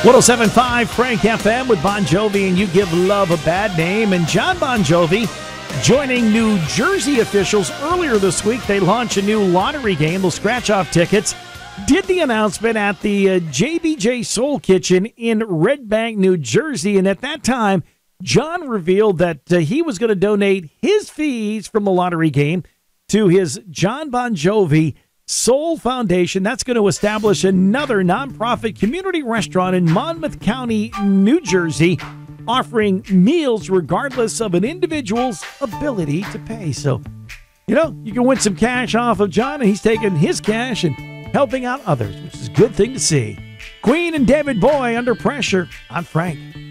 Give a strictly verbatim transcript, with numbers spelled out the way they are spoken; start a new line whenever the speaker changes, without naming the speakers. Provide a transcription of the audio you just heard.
seven point five Frank F M with Bon Jovi and You Give Love a Bad Name. And John Bon Jovi joining New Jersey officials earlier this week. They launched a new lottery game. They'll scratch off tickets. Did the announcement at the uh, J B J Soul Kitchen in Red Bank, New Jersey. And at that time, John revealed that uh, he was going to donate his fees from the lottery game to his John Bon Jovi Soul Foundation. That's going to establish another nonprofit community restaurant in Monmouth County, New Jersey, offering meals regardless of an individual's ability to pay. So, you know, you can win some cash off of John, and he's taking his cash and helping out others, which is a good thing to see. Queen and David Bowie, Under Pressure. I'm Frank.